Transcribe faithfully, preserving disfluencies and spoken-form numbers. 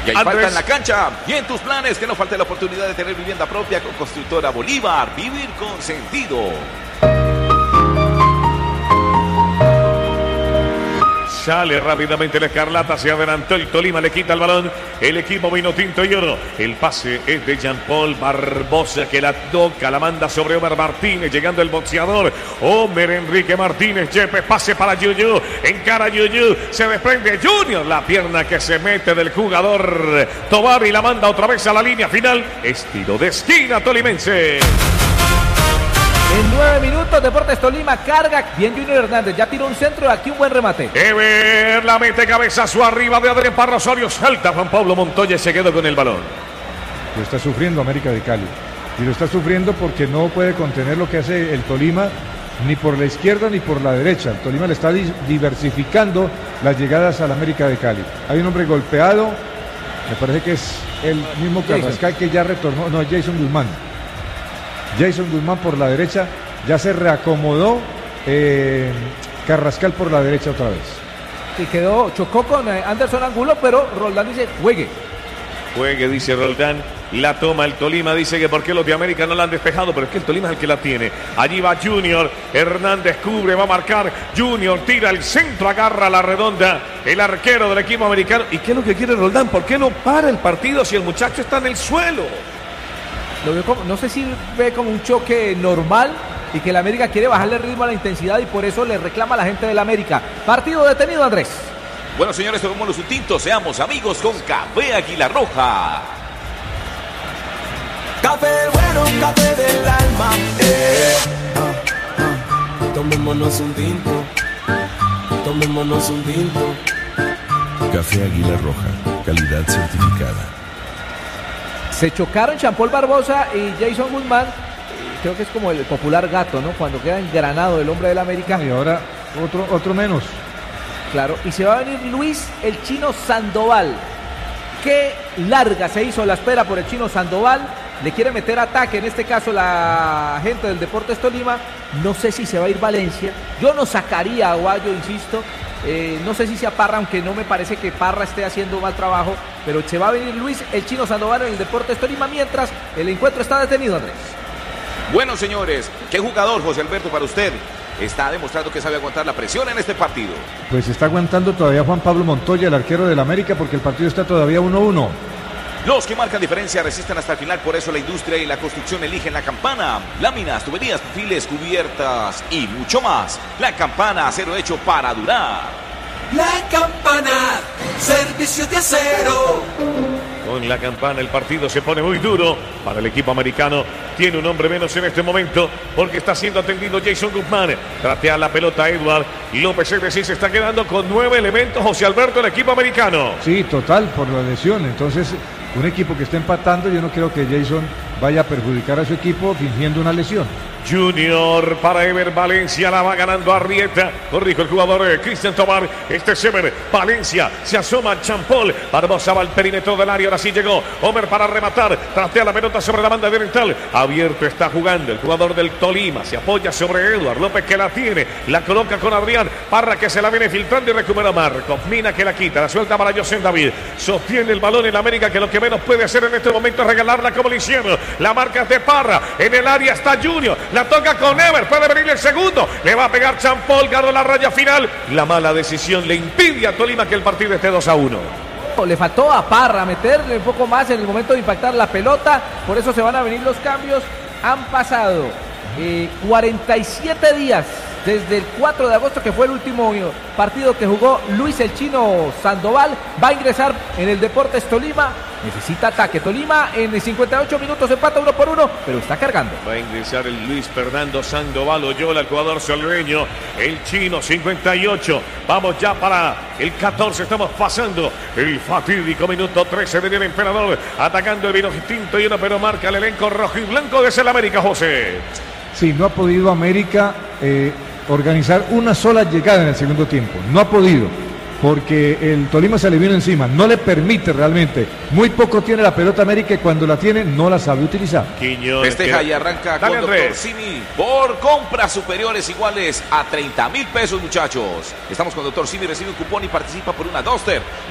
Y hay Andrés. falta en la cancha. Y en tus planes, que no falte la oportunidad de tener vivienda propia con Constructora Bolívar. Vivir con sentido. Sale rápidamente la Escarlata, se adelantó el Tolima, le quita el balón el equipo vino tinto y oro. El pase es de Jean-Paul Barbosa, que la toca, la manda sobre Omer Martínez, llegando el boxeador Omer Enrique Martínez. Yepes, pase para Yuyu, encara Yuyu, se desprende Junior, la pierna que se mete del jugador Tobar y la manda otra vez a la línea final. Estilo de esquina tolimense. En nueve minutos, Deportes Tolima carga. Bien Junior Hernández, ya tiró un centro, aquí un buen remate. Ever la mete cabezazo arriba de Adrián Parra Osorio. Salta Juan Pablo Montoya y se quedó con el balón. Lo está sufriendo América de Cali. Y lo está sufriendo porque no puede contener lo que hace el Tolima, ni por la izquierda ni por la derecha. El Tolima le está diversificando las llegadas al América de Cali. Hay un hombre golpeado, me parece que es el mismo Carrascal que ya retornó. No, Jason Guzmán. Jason Guzmán por la derecha, ya se reacomodó eh, Carrascal por la derecha otra vez. Y quedó, chocó con eh, Anderson Angulo, pero Roldán dice, juegue. Juegue, dice Roldán. La toma el Tolima, dice que por qué los de América no la han despejado, pero es que el Tolima es el que la tiene. Allí va Junior, Hernández cubre, va a marcar. Junior tira el centro, agarra la redonda el arquero del equipo americano. ¿Y qué es lo que quiere Roldán? ¿Por qué no para el partido si el muchacho está en el suelo? Lo veo como, no sé si ve como un choque normal y que el América quiere bajarle el ritmo a la intensidad y por eso le reclama a la gente del América. Partido detenido, Andrés. Bueno, señores, tomémonos un tinto, seamos amigos con Café Águila Roja. Café bueno, café del alma. Eh, ah, ah. Tomémonos un tinto, tomémonos un tinto. Café Águila Roja, calidad certificada. Se chocaron Jean-Paul Barbosa y Jason Guzmán. Creo que es como el popular gato, ¿no? Cuando queda engranado el hombre del América. Y ahora otro, otro menos. Claro, y se va a venir Luis el Chino Sandoval. Qué larga se hizo la espera por el Chino Sandoval. Le quiere meter ataque, en este caso la gente del Deportes Tolima. No sé si se va a ir Valencia. Yo no sacaría a Aguayo, insisto. Eh, no sé si sea Parra, aunque no me parece que Parra esté haciendo mal trabajo, pero se va a venir Luis el Chino Sandoval en el Deportes Tolima mientras el encuentro está detenido, Andrés. Bueno, señores, ¿qué jugador, José Alberto, para usted está demostrando que sabe aguantar la presión en este partido? Pues está aguantando todavía Juan Pablo Montoya, el arquero del América, porque el partido está todavía uno uno. Los que marcan diferencia resisten hasta el final, por eso la industria y la construcción eligen La Campana. Láminas, tuberías, perfiles, cubiertas y mucho más. La Campana, acero hecho para durar. La Campana, servicio de acero. Con La Campana el partido se pone muy duro para el equipo americano. Tiene un hombre menos en este momento porque está siendo atendido Jason Guzmán. Tratea la pelota Edward López, es decir, se está quedando con nueve elementos José Alberto, el equipo americano. Sí, total, por la lesión. Entonces, un equipo que está empatando, yo no creo que Jason vaya a perjudicar a su equipo fingiendo una lesión. Junior para Ever Valencia, la va ganando Arrieta, corrijo el jugador eh, Cristian Tobar, este es Ever Valencia, se asoma Champol, Barbosa va al perímetro del área, ahora sí llegó Homer para rematar, trastea la pelota sobre la banda oriental, abierto está jugando el jugador del Tolima, se apoya sobre Eduard López que la tiene, la coloca con Adrián Parra que se la viene filtrando y recupera Marcos, Mina que la quita, la suelta para José David, sostiene el balón en América que lo que menos puede hacer en este momento es regalarla como le hicieron, la marca es de Parra, en el área está Junior, la toca con Ever, puede venir el segundo, le va a pegar Champol, ganó la raya final, la mala decisión le impide a Tolima que el partido esté dos a uno. Le faltó a Parra meterle un poco más en el momento de impactar la pelota, por eso se van a venir los cambios. Han pasado eh, cuarenta y siete días desde el cuatro de agosto, que fue el último partido que jugó Luis el Chino Sandoval. Va a ingresar en el Deportes Tolima, necesita ataque. Tolima en cincuenta y ocho minutos empata uno por uno, pero está cargando. Va a ingresar el Luis Fernando Sandoval Oyola, el jugador solreño, el Chino cincuenta y ocho. Vamos ya para el catorce, estamos pasando el fatídico minuto trece de el Emperador, atacando el vino distinto y uno, pero marca el elenco rojo y blanco de el América, José. Sí, no ha podido América eh, organizar una sola llegada en el segundo tiempo, no ha podido, porque el Tolima se le vino encima, no le permite realmente, muy poco tiene la pelota América y cuando la tiene no la sabe utilizar. Quiñones, Festeja y arranca Dale, con Doctor Simi por compras superiores iguales a treinta mil pesos, muchachos. Estamos con Doctor Simi, recibe un cupón y participa por una Duster.